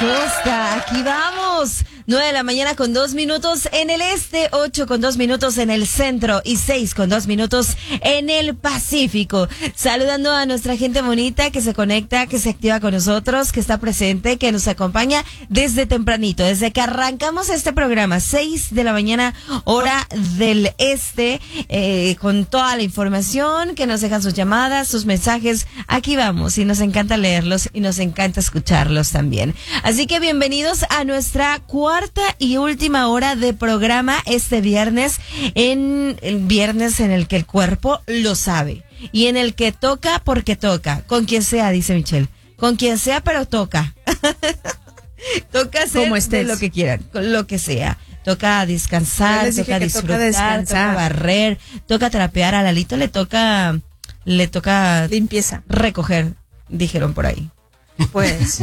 Costa, aquí vamos. 9 de la mañana con 2 minutos en el este, 8 con 2 minutos en el centro y 6 con 2 minutos en el Pacífico. Saludando a nuestra gente bonita que se conecta, que se activa con nosotros, que está presente, que nos acompaña desde tempranito, desde que arrancamos este programa, 6 de la mañana, hora del este, con toda la información, que nos dejan sus llamadas, sus mensajes. Aquí vamos y nos encanta leerlos y nos encanta escucharlos también. Así que bienvenidos a nuestra cuarta y última hora de programa este viernes, en el viernes en el que el cuerpo lo sabe y en el que toca porque toca, con quien sea, dice Michelle, con quien sea, pero toca. Toca hacer de lo que quieran, con lo que sea. Toca descansar, toca disfrutar, toca barrer, toca trapear. A Lalito le toca limpieza, recoger, dijeron por ahí. Pues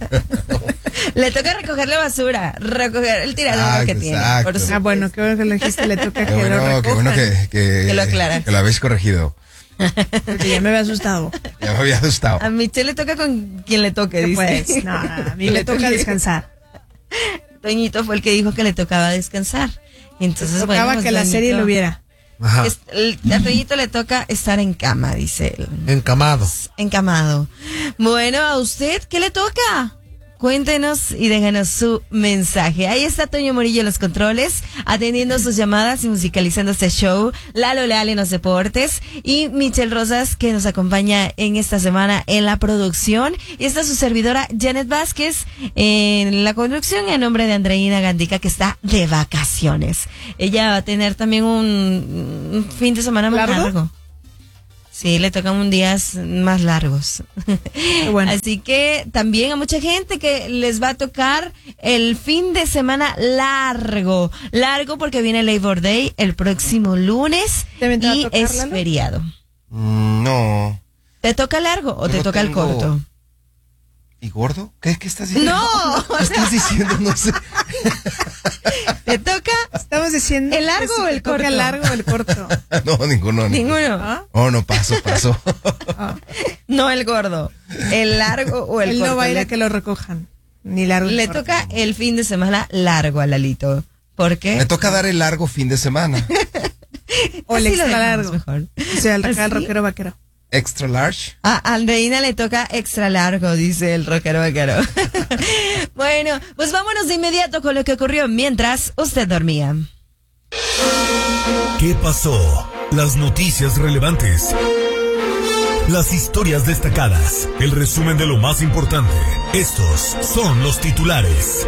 le toca recoger la basura, recoger el tirador que tiene. Bueno, qué bueno que lo dijiste, le toca que bueno, lo recojan. qué bueno que lo aclara. Que lo habéis corregido. Porque ya me había asustado. Ya me había asustado. A Michelle le toca con quien le toque, dice. Pues, no, a mí me toca descansar. Toñito fue el que dijo que le tocaba descansar. Entonces, tocaba pues, que la serie lo viera. Ajá. A Toñito le toca estar en cama, dice él. Encamado. Bueno, ¿a usted qué le toca? Cuéntenos y déjenos su mensaje. Ahí está Toño Murillo en los controles, atendiendo sus llamadas y musicalizando este show. Lalo Leal en los deportes y Michelle Rosas, que nos acompaña en esta semana en la producción. Y está su servidora Janet Vázquez en la conducción, en nombre de Andreina Gandica, que está de vacaciones. Ella va a tener también un fin de semana más largo. Sí, le tocan días más largos. Bueno. Así que también a mucha gente que les va a tocar el fin de semana largo. Largo porque viene Labor Day el próximo lunes y es feriado. No. ¿Te toca largo o te toca el corto? ¿Y gordo? ¿Qué estás diciendo? No. ¿Qué estás diciendo? No sé. ¿Te toca? Estamos diciendo ¿el largo o el corto? ¿El largo o el corto? No, ninguno. ¿Ninguno? Oh, no, paso. No el gordo. ¿El largo o el corto? Él no va a ir a que lo recojan. Ni largo. Le toca el fin de semana largo a Lalito. ¿Por qué? Me toca dar el largo fin de semana. O el extra largo. Mejor. O sea, el rockero vaquero. Extra large. A Andreina le toca extra largo, dice el rockero vaquero. Bueno, pues vámonos de inmediato con lo que ocurrió mientras usted dormía. ¿Qué pasó? Las noticias relevantes. Las historias destacadas. El resumen de lo más importante. Estos son los titulares.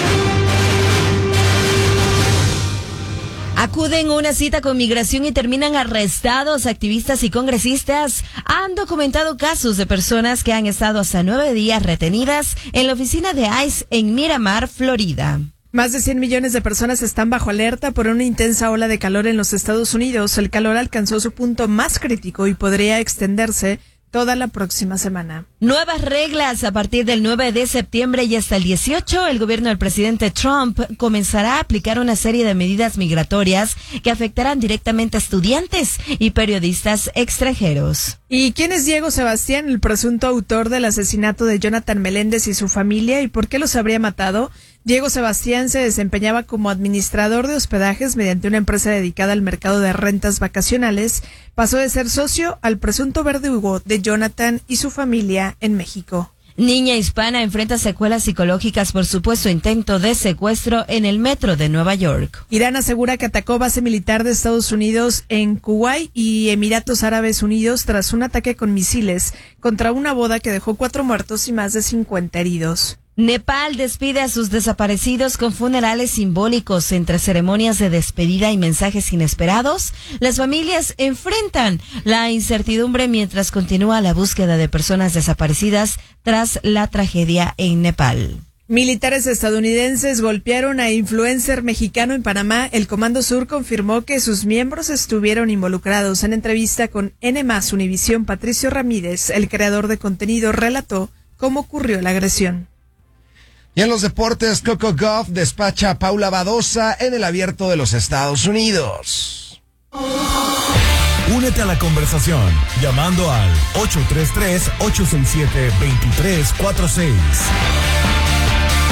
Acuden a una cita con migración y terminan arrestados. Activistas y congresistas han documentado casos de personas que han estado hasta 9 días retenidas en la oficina de ICE en Miramar, Florida. Más de 100 millones de personas están bajo alerta por una intensa ola de calor en los Estados Unidos. El calor alcanzó su punto más crítico y podría extenderse toda la próxima semana. Nuevas reglas a partir del 9 de septiembre y hasta el 18, el gobierno del presidente Trump comenzará a aplicar una serie de medidas migratorias que afectarán directamente a estudiantes y periodistas extranjeros. ¿Y quién es Diego Sebastián, el presunto autor del asesinato de Jonathan Meléndez y su familia, y por qué los habría matado? Diego Sebastián se desempeñaba como administrador de hospedajes mediante una empresa dedicada al mercado de rentas vacacionales. Pasó de ser socio al presunto verdugo de Jonathan y su familia en México. Niña hispana enfrenta secuelas psicológicas por supuesto intento de secuestro en el metro de Nueva York. Irán asegura que atacó base militar de Estados Unidos en Kuwait y Emiratos Árabes Unidos tras un ataque con misiles contra una boda que dejó 4 muertos y más de 50 heridos. Nepal despide a sus desaparecidos con funerales simbólicos entre ceremonias de despedida y mensajes inesperados. Las familias enfrentan la incertidumbre mientras continúa la búsqueda de personas desaparecidas tras la tragedia en Nepal. Militares estadounidenses golpearon a influencer mexicano en Panamá. El Comando Sur confirmó que sus miembros estuvieron involucrados. En entrevista con N+ Univisión, Patricio Ramírez, el creador de contenido, relató cómo ocurrió la agresión. Y en los deportes, Coco Gauff despacha a Paula Badosa en el Abierto de los Estados Unidos. Únete a la conversación llamando al 833-867-2346.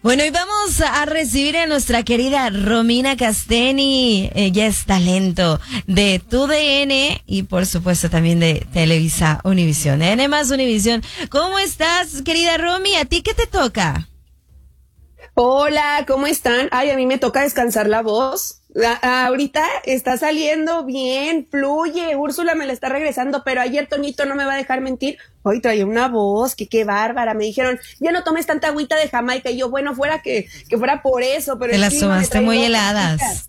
Bueno, y vamos a recibir a nuestra querida Romina Casteni. Ella es talento de TUDN y por supuesto también de Televisa Univisión. N más Univisión. ¿Cómo estás, querida Romy? ¿A ti qué te toca? Hola, ¿cómo están? Ay, a mí me toca descansar la voz. Ahorita está saliendo bien, fluye. Úrsula me la está regresando, pero ayer Toñito no me va a dejar mentir. Hoy traía una voz, que qué bárbara. Me dijeron, ya no tomes tanta agüita de Jamaica. Y yo, bueno, fuera que fuera por eso. Pero te las tomaste muy heladas.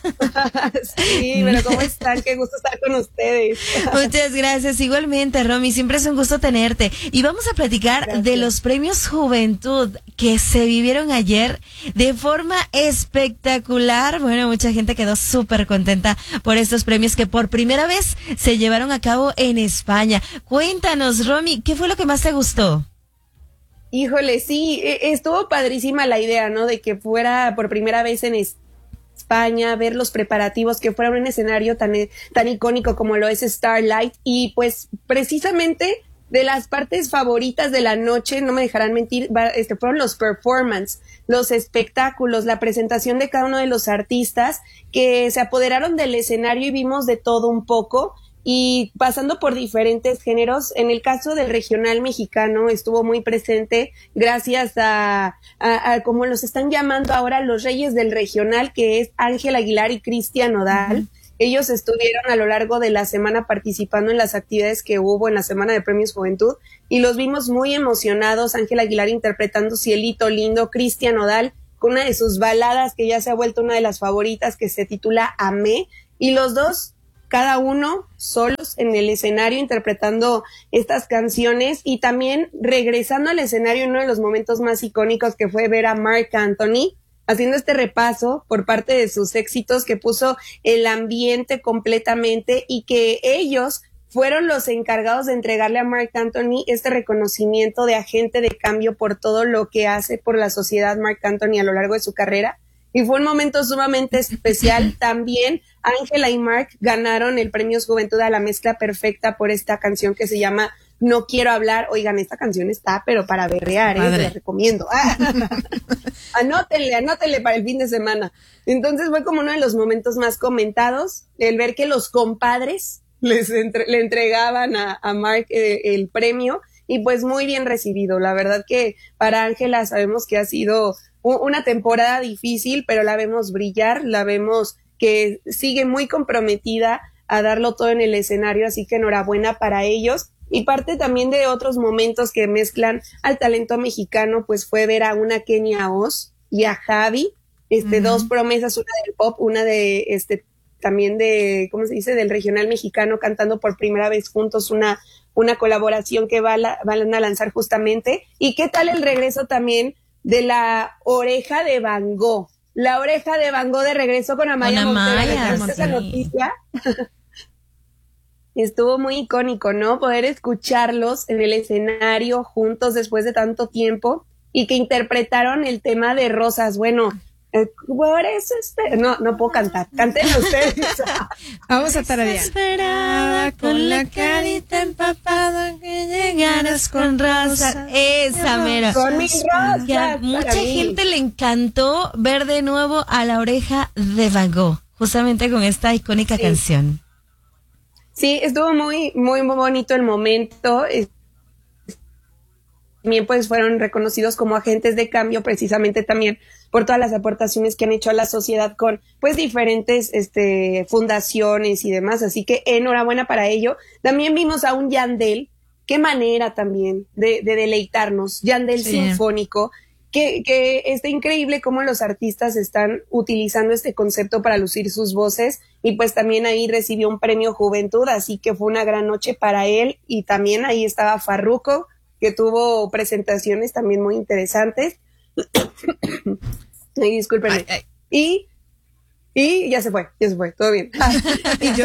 Sí, pero ¿cómo están? Qué gusto estar con ustedes. Muchas gracias. Igualmente, Romy, siempre es un gusto tenerte. Y vamos a platicar de los premios Juventud que se vivieron ayer de forma espectacular. Bueno, mucha gente quedó súper contenta por estos premios que por primera vez se llevaron a cabo en España. Cuéntanos, Romy, ¿qué fue lo que más te gustó? Híjole, sí, estuvo padrísima la idea, ¿no? De que fuera por primera vez en España, ver los preparativos, que fuera un escenario tan icónico como lo es Starlight. Y pues precisamente de las partes favoritas de la noche, no me dejarán mentir, fueron los performances, los espectáculos, la presentación de cada uno de los artistas que se apoderaron del escenario y vimos de todo un poco. Y pasando por diferentes géneros, en el caso del regional mexicano estuvo muy presente gracias a como los están llamando ahora los reyes del regional, que es Ángel Aguilar y Cristian Nodal. Ellos estuvieron a lo largo de la semana participando en las actividades que hubo en la Semana de Premios Juventud y los vimos muy emocionados. Ángel Aguilar interpretando Cielito Lindo, Cristian Nodal con una de sus baladas que ya se ha vuelto una de las favoritas, que se titula Amé, y los dos cada uno solos en el escenario interpretando estas canciones y también regresando al escenario en uno de los momentos más icónicos, que fue ver a Marc Anthony haciendo este repaso por parte de sus éxitos, que puso el ambiente completamente y que ellos fueron los encargados de entregarle a Marc Anthony este reconocimiento de agente de cambio por todo lo que hace por la sociedad Marc Anthony a lo largo de su carrera. Y fue un momento sumamente especial. También Ángela y Marc ganaron el Premio Juventud a la mezcla perfecta por esta canción que se llama No Quiero Hablar. Oigan, esta canción está, pero para berrear, se la recomiendo. Anótenle para el fin de semana. Entonces fue como uno de los momentos más comentados, el ver que los compadres le entregaban a Marc el premio, y pues muy bien recibido. La verdad que para Ángela sabemos que ha sido una temporada difícil, pero la vemos brillar, la vemos que sigue muy comprometida a darlo todo en el escenario, así que enhorabuena para ellos. Y parte también de otros momentos que mezclan al talento mexicano, pues fue ver a una Kenia Oz y a Javi, dos promesas, una del pop, una de también de, ¿cómo se dice?, del regional mexicano, cantando por primera vez juntos una colaboración que van a lanzar justamente. ¿Y qué tal el regreso también de la Oreja de Van Gogh? La Oreja de Van Gogh de regreso con Amaya Montero. Esa noticia estuvo muy icónico, ¿no? Poder escucharlos en el escenario juntos después de tanto tiempo y que interpretaron el tema de Rosas. Bueno, por eso no puedo cantar. Canten ustedes. Vamos a tararear. Esperaba con la carita empapada que llegaras con rosas. Esa mera. Con mis rosas. Que a mucha gente le encantó ver de nuevo a la Oreja de Van Gogh, justamente con esta icónica canción. Sí, estuvo muy, muy, muy bonito el momento. También pues fueron reconocidos como agentes de cambio, precisamente también por todas las aportaciones que han hecho a la sociedad con pues diferentes fundaciones y demás, así que enhorabuena para ello. También vimos a un Yandel, qué manera también de deleitarnos, Yandel sinfónico, que está increíble cómo los artistas están utilizando este concepto para lucir sus voces, y pues también ahí recibió un premio Juventud, así que fue una gran noche para él. Y también ahí estaba Farruko, que tuvo presentaciones también muy interesantes. Ay, discúlpenme. Y ya se fue, todo bien. Y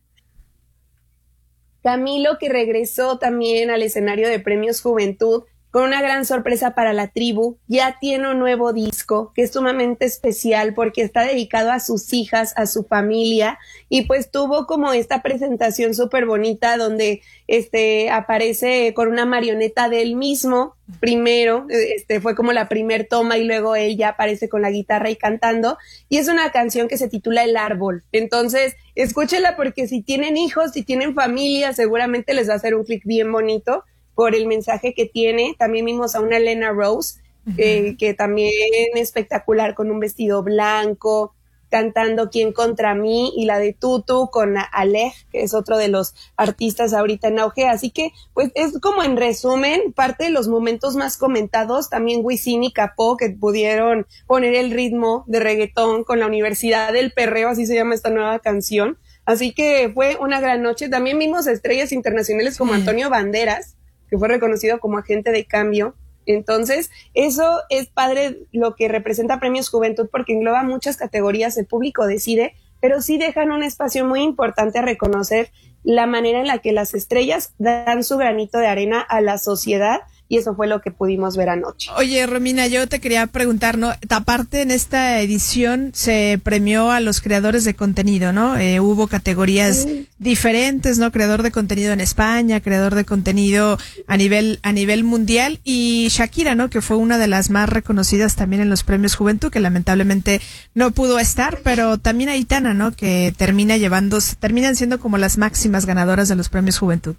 Camilo, que regresó también al escenario de Premios Juventud, con una gran sorpresa para la tribu. Ya tiene un nuevo disco que es sumamente especial porque está dedicado a sus hijas, a su familia, y pues tuvo como esta presentación súper bonita donde aparece con una marioneta de él mismo. Primero, fue como la primer toma y luego él ya aparece con la guitarra y cantando, y es una canción que se titula El Árbol. Entonces, escúchela porque si tienen hijos, si tienen familia, seguramente les va a hacer un clic bien bonito por el mensaje que tiene. También vimos a una Lena Rose, que también espectacular, con un vestido blanco, cantando Quién contra mí, y la de Tutu con Alej, que es otro de los artistas ahorita en auge. Así que, pues, es como en resumen, parte de los momentos más comentados. También Wisin y Capó, que pudieron poner el ritmo de reggaetón con la Universidad del Perreo, así se llama esta nueva canción. Así que fue una gran noche. También vimos estrellas internacionales como Antonio Banderas, que fue reconocido como agente de cambio. Entonces, eso es padre, lo que representa Premios Juventud, porque engloba muchas categorías, el público decide, pero sí dejan un espacio muy importante a reconocer la manera en la que las estrellas dan su granito de arena a la sociedad, y eso fue lo que pudimos ver anoche. Oye, Romina, yo te quería preguntar, ¿no? Aparte, en esta edición se premió a los creadores de contenido, ¿no? Hubo categorías diferentes, ¿no? Creador de contenido en España, creador de contenido a nivel mundial, y Shakira, ¿no? Que fue una de las más reconocidas también en los Premios Juventud, que lamentablemente no pudo estar, pero también Aitana, ¿no? Que terminan siendo como las máximas ganadoras de los Premios Juventud.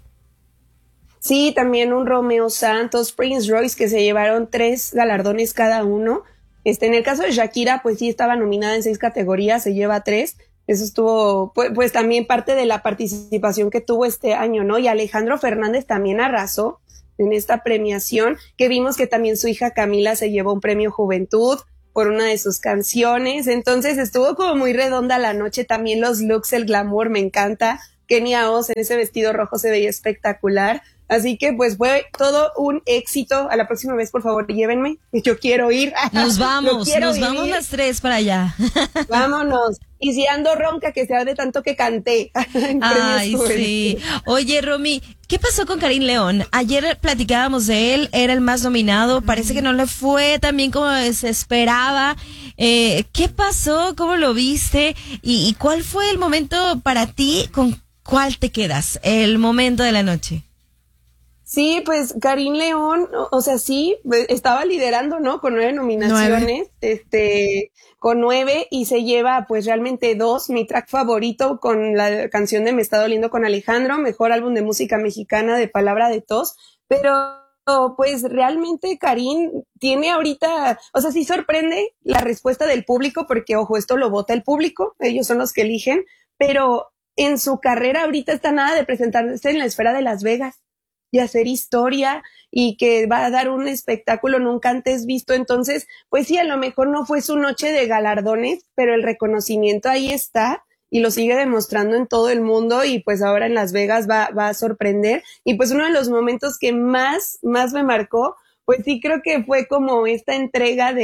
Sí, también un Romeo Santos, Prince Royce, que se llevaron 3 galardones cada uno. En el caso de Shakira, pues sí estaba nominada en 6 categorías, se lleva 3. Eso estuvo, pues también parte de la participación que tuvo este año, ¿no? Y Alejandro Fernández también arrasó en esta premiación, que vimos que también su hija Camila se llevó un premio Juventud por una de sus canciones. Entonces estuvo como muy redonda la noche. También los looks, el glamour, me encanta. Kenia Oz en ese vestido rojo se veía espectacular. Así que pues fue todo un éxito. A la próxima vez, por favor, llévenme. Yo quiero ir. Nos vamos las 3 para allá. Vámonos. Y si ando ronca, que sea de tanto que canté. Ay, sí. Oye, Romy, ¿qué pasó con Karim León? Ayer platicábamos de él, era el más nominado, parece que no le fue tan bien como se esperaba. ¿Qué pasó? ¿Cómo lo viste? ¿Y cuál fue el momento para ti? ¿Con cuál te quedas? El momento de la noche. Sí, pues Karim León, o sea, sí, estaba liderando, ¿no? Con 9 nominaciones, con 9, y se lleva pues realmente 2, mi track favorito con la canción de Me está doliendo con Alejandro, mejor álbum de música mexicana de Palabra de Tos, pero pues realmente Karim tiene ahorita, o sea, sí sorprende la respuesta del público, porque ojo, esto lo vota el público, ellos son los que eligen, pero en su carrera ahorita está nada de presentarse en la esfera de Las Vegas y hacer historia, y que va a dar un espectáculo nunca antes visto. Entonces, pues sí, a lo mejor no fue su noche de galardones, pero el reconocimiento ahí está y lo sigue demostrando en todo el mundo, y pues ahora en Las Vegas va a sorprender. Y pues uno de los momentos que más me marcó, pues sí creo que fue como esta entrega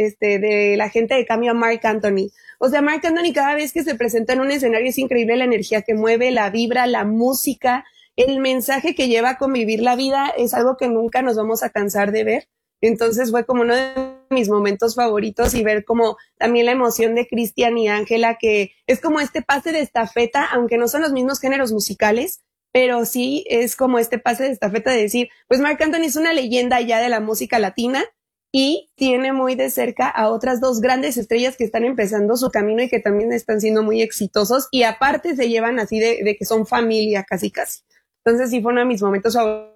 de la gente de cambio a Marc Anthony. O sea, Marc Anthony cada vez que se presenta en un escenario es increíble la energía que mueve, la vibra, la música, el mensaje que lleva a convivir la vida, es algo que nunca nos vamos a cansar de ver. Entonces fue como uno de mis momentos favoritos, y ver como también la emoción de Cristian y Ángela, que es como este pase de estafeta, aunque no son los mismos géneros musicales, pero sí es como este pase de estafeta de decir, pues Marc Anthony es una leyenda ya de la música latina, y tiene muy de cerca a otras 2 grandes estrellas que están empezando su camino y que también están siendo muy exitosos, y aparte se llevan así de que son familia casi. Entonces sí fue uno de mis momentos favoritos.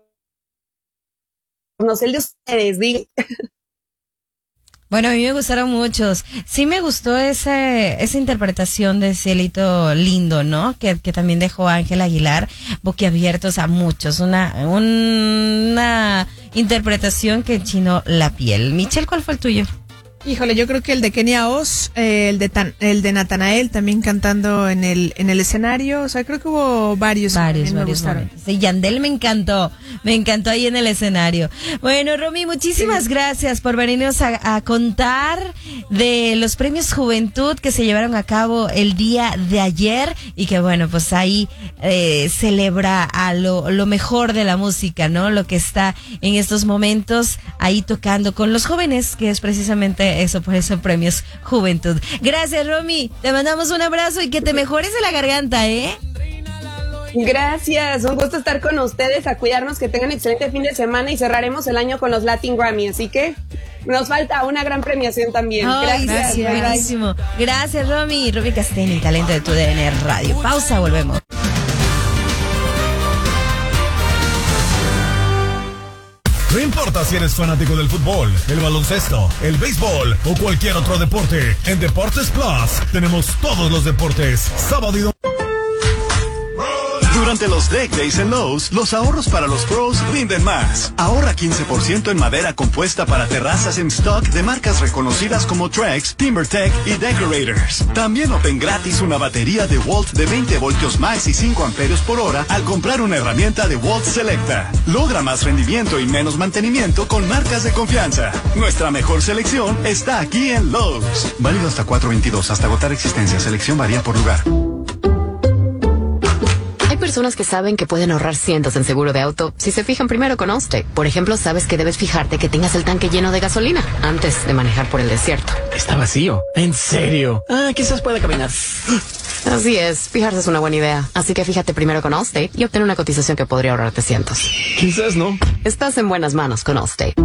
No sé el de ustedes, digan. Bueno, a mí me gustaron muchos. Sí me gustó esa interpretación de Cielito Lindo, ¿no? Que también dejó Ángel Aguilar boquiabiertos a muchos. Una interpretación que enchinó la piel. Michelle, ¿cuál fue el tuyo? Híjole, yo creo que el de Kenia Oz, el de Natanael también cantando en el escenario, o sea, creo que hubo varios me gustaron. Sí, Yandel me encantó ahí en el escenario. Bueno, Romy, muchísimas gracias por venirnos a contar de los premios Juventud que se llevaron a cabo el día de ayer y que bueno, pues ahí celebra a lo mejor de la música, ¿no? Lo que está en estos momentos ahí tocando con los jóvenes, que es precisamente eso, por eso Premios Juventud. Gracias, Romy. Te mandamos un abrazo y que te mejores de la garganta, ¿eh? Gracias, un gusto estar con ustedes, a cuidarnos, que tengan excelente fin de semana y cerraremos el año con los Latin Grammy, así que nos falta una gran premiación también. Ay, gracias. Buenísimo. Gracias, Romy. Romy Castelli, talento de TUDN Radio. Pausa, volvemos. No importa si eres fanático del fútbol, el baloncesto, el béisbol o cualquier otro deporte, en Deportes Plus tenemos todos los deportes, sábado y domingo. Durante los Deck Days en Lowe's, los ahorros para los pros rinden más. Ahorra 15% en madera compuesta para terrazas en stock de marcas reconocidas como Trex, TimberTech y Decorators. También obtén gratis una batería de Walt de 20 voltios max y 5 amperios por hora al comprar una herramienta de Walt Selecta. Logra más rendimiento y menos mantenimiento con marcas de confianza. Nuestra mejor selección está aquí en Lowe's. Válido hasta 4/22, hasta agotar existencia. Selección varía por lugar. Hay personas que saben que pueden ahorrar cientos en seguro de auto si se fijan primero con Allstate. Por ejemplo, sabes que debes fijarte que tengas el tanque lleno de gasolina antes de manejar por el desierto. Está vacío. ¿En serio? Quizás pueda caminar. Así es, fijarse es una buena idea. Así que fíjate primero con Allstate y obtén una cotización que podría ahorrarte cientos. Quizás no. Estás en buenas manos con Allstate.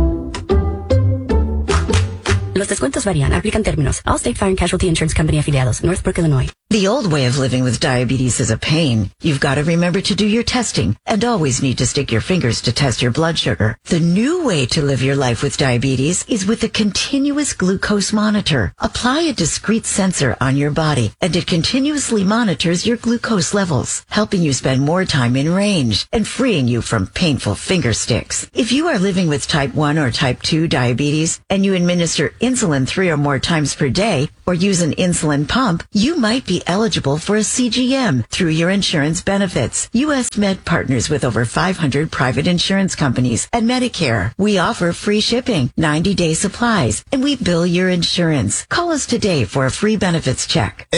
Los descuentos varían. Aplican términos. Allstate Fire and Casualty Insurance Company afiliados. Northbrook, Illinois. The old way of living with diabetes is a pain. You've got to remember to do your testing and always need to stick your fingers to test your blood sugar. The new way to live your life with diabetes is with a continuous glucose monitor. Apply a discrete sensor on your body and it continuously monitors your glucose levels, helping you spend more time in range and freeing you from painful finger sticks. If you are living with type 1 or type 2 diabetes and you administer insulin 3 or more times per day or use an insulin pump, you might be eligible for a CGM through your insurance benefits. US Med partners with over 500 private insurance companies and Medicare. We offer free shipping, 90-day supplies, and we bill your insurance. Call us today for a free benefits check.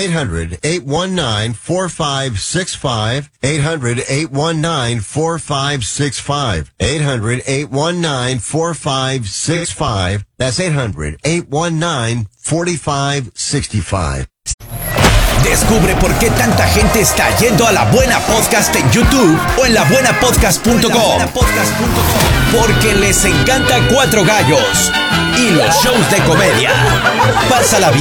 800-819-4565. 800-819-4565. 800-819-4565. That's 800-819-4565. Descubre por qué tanta gente está yendo a La Buena Podcast en YouTube o en labuenapodcast.com. Porque les encanta Cuatro Gallos y los shows de comedia. Pásala bien.